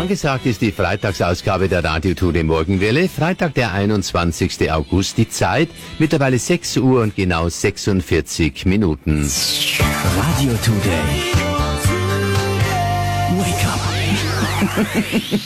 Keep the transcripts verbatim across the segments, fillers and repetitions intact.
Angesagt ist die Freitagsausgabe der Radio Today Morgenwelle. Freitag, der einundzwanzigster August. Die Zeit mittlerweile sechs Uhr und genau sechsundvierzig Minuten. Radio Today. Wake up.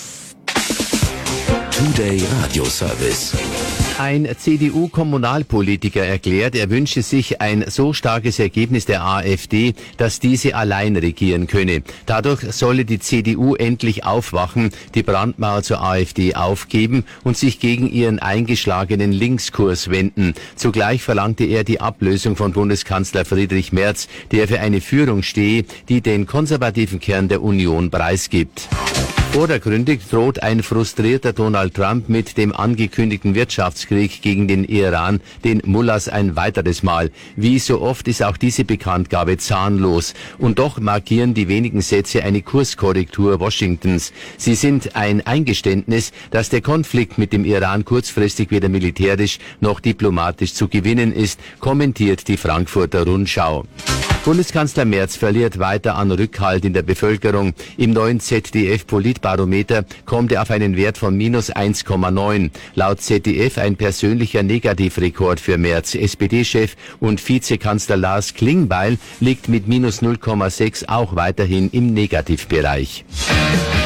Today Radio Service. Ein C D U-Kommunalpolitiker erklärt, er wünsche sich ein so starkes Ergebnis der AfD, dass diese allein regieren könne. Dadurch solle die C D U endlich aufwachen, die Brandmauer zur AfD aufgeben und sich gegen ihren eingeschlagenen Linkskurs wenden. Zugleich verlangte er die Ablösung von Bundeskanzler Friedrich Merz, der für eine Führung stehe, die den konservativen Kern der Union preisgibt. Vordergründig droht ein frustrierter Donald Trump mit dem angekündigten Wirtschaftskrieg gegen den Iran, den Mullahs ein weiteres Mal. Wie so oft ist auch diese Bekanntgabe zahnlos. Und doch markieren die wenigen Sätze eine Kurskorrektur Washingtons. Sie sind ein Eingeständnis, dass der Konflikt mit dem Iran kurzfristig weder militärisch noch diplomatisch zu gewinnen ist, kommentiert die Frankfurter Rundschau. Bundeskanzler Merz verliert weiter an Rückhalt in der Bevölkerung. Im neuen Z D F-Politbarometer kommt er auf einen Wert von minus eins Komma neun. Laut Z D F ein persönlicher Negativrekord für Merz. S P D-Chef und Vizekanzler Lars Klingbeil liegt mit minus null Komma sechs auch weiterhin im Negativbereich.